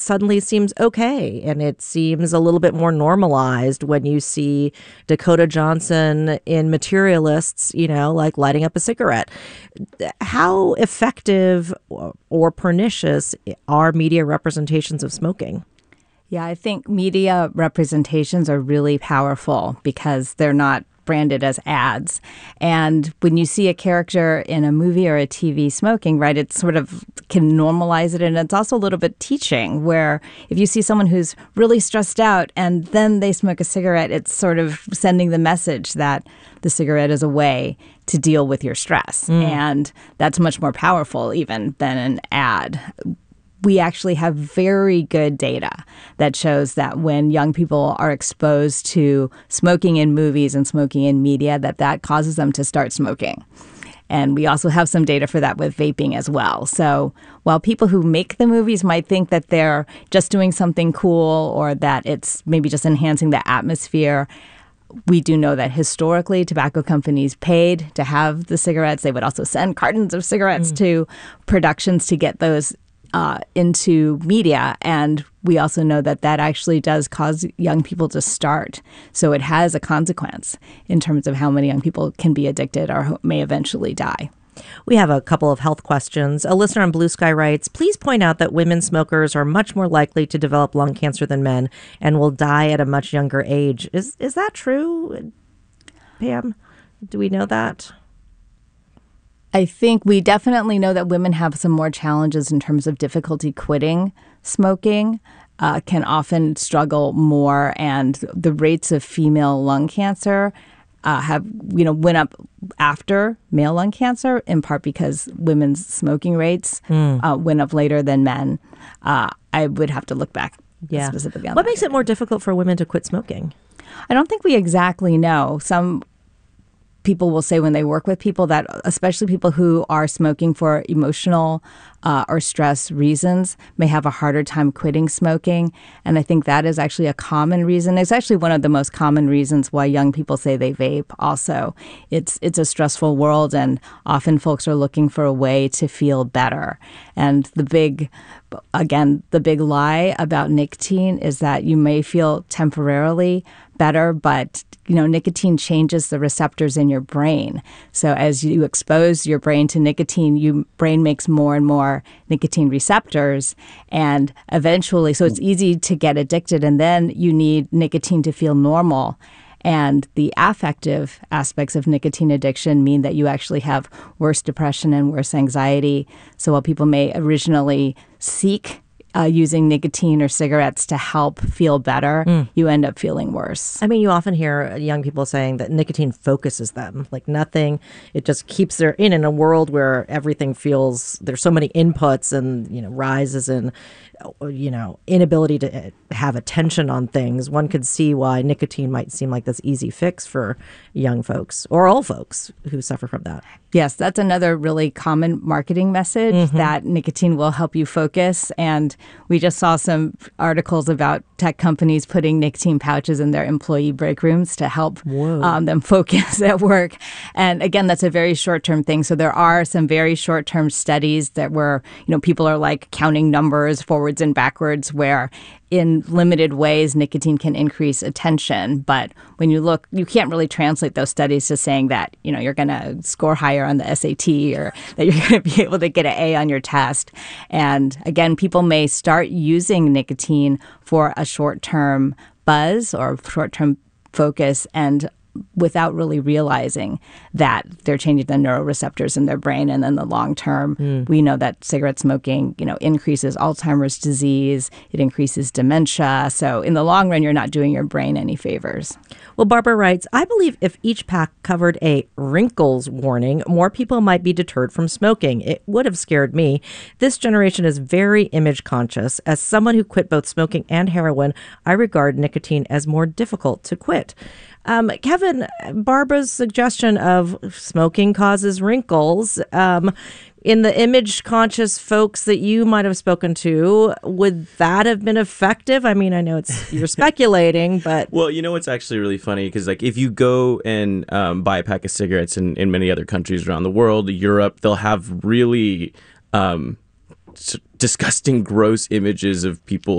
suddenly seems okay. And it seems a little bit more normalized when you see Dakota Johnson in Materialists, like lighting up a cigarette. How effective or pernicious are media representations of smoking? Yeah, I think media representations are really powerful because they're not branded as ads. And when you see a character in a movie or a TV smoking, right, it sort of can normalize it. And it's also a little bit teaching, where if you see someone who's really stressed out and then they smoke a cigarette, it's sort of sending the message that the cigarette is a way to deal with your stress. And that's much more powerful even than an ad. We actually have very good data that shows that when young people are exposed to smoking in movies and smoking in media, that causes them to start smoking. And we also have some data for that with vaping as well. So while people who make the movies might think that they're just doing something cool or that it's maybe just enhancing the atmosphere, we do know that historically tobacco companies paid to have the cigarettes. They would also send cartons of cigarettes to productions to get those into media. And we also know that actually does cause young people to start. So it has a consequence in terms of how many young people can be addicted or may eventually die. We have a couple of health questions. A listener on Blue Sky writes, please point out that women smokers are much more likely to develop lung cancer than men and will die at a much younger age. Is that true, Pam? Do we know that? I think we definitely know that women have some more challenges in terms of difficulty quitting smoking, can often struggle more, and the rates of female lung cancer went up after male lung cancer, in part because women's smoking rates went up later than men. I would have to look back specifically on What makes it more difficult for women to quit smoking? I don't think we exactly know. Some people will say when they work with people that, especially people who are smoking for emotional or stress reasons, may have a harder time quitting smoking. And I think that is actually a common reason. It's actually one of the most common reasons why young people say they vape also. It's a stressful world, and often folks are looking for a way to feel better. And the big lie about nicotine is that you may feel temporarily better, but nicotine changes the receptors in your brain. So as you expose your brain to nicotine, your brain makes more and more nicotine receptors, and eventually, so it's easy to get addicted, and then you need nicotine to feel normal. And the affective aspects of nicotine addiction mean that you actually have worse depression and worse anxiety. So while people may originally seek using nicotine or cigarettes to help feel better, you end up feeling worse. I mean, you often hear young people saying that nicotine focuses them like nothing. It just keeps them in a world where everything feels, there's so many inputs and, rises in, inability to have attention on things. One could see why nicotine might seem like this easy fix for young folks or all folks who suffer from that. Yes, that's another really common marketing message, that nicotine will help you focus. And we just saw some articles about tech companies putting nicotine pouches in their employee break rooms to help them focus at work. And again, that's a very short-term thing. So there are some very short-term studies that where, people are like counting numbers forwards and backwards, where in limited ways, nicotine can increase attention. But when you look, you can't really translate those studies to saying that, you're going to score higher on the SAT or that you're going to be able to get an A on your test. And again, people may start using nicotine for a short-term buzz or short-term focus, and without really realizing that they're changing the neuroreceptors in their brain. And then the long term, we know that cigarette smoking, increases Alzheimer's disease, it increases dementia. So in the long run, you're not doing your brain any favors. Well, Barbara writes, I believe if each pack covered a wrinkles warning, more people might be deterred from smoking. It would have scared me. This generation is very image conscious. As someone who quit both smoking and heroin, I regard nicotine as more difficult to quit. Kevin, Barbara's suggestion of smoking causes wrinkles, in the image-conscious folks that you might have spoken to, would that have been effective? I mean, I know you're speculating, but... Well, it's actually really funny because, if you go and buy a pack of cigarettes in many other countries around the world, Europe, they'll have really disgusting, gross images of people